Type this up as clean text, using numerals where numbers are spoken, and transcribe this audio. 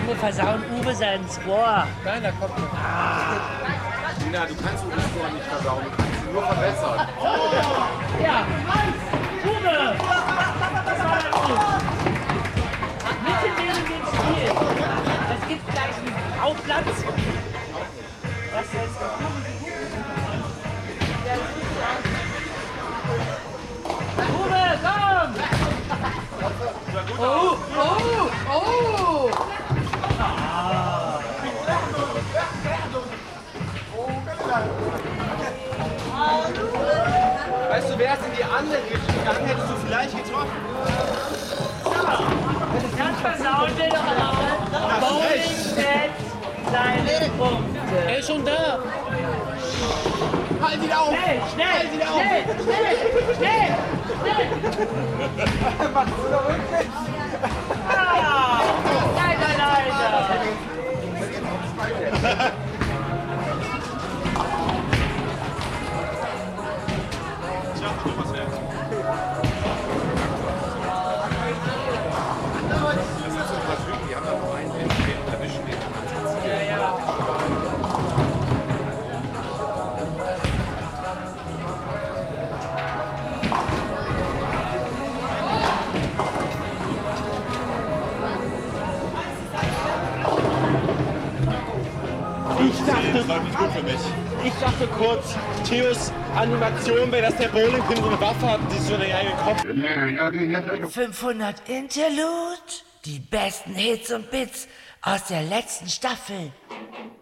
Wir versauen Uwe sein Score. Nein, da kommt noch. Nina, du kannst Uwe Score nicht versauen, du kannst ihn nur verbessern. Ja, Uwe! Das war ein Uwe. Mitte neben dem Spiel. Es gibt gleich einen Hauptplatz. Was jetzt? Uwe, komm! Oh, oh, oh! Weißt du, wärst in die andere Richtung gegangen, hättest du vielleicht getroffen. Das versauen wir doch aber. Bowling setzt seine Punkte. Er ist schon da! Halt ihn auf! Schnell! Machst du doch wirklich? Ah, Alter! Die haben da noch einen, den erwischen, den kann man Ich dachte kurz, Theos Animation wäre, dass der Bowlingpin so eine Waffe hat, die so in den eigenen Kopf. 500 Interlude, die besten Hits und Bits aus der letzten Staffel.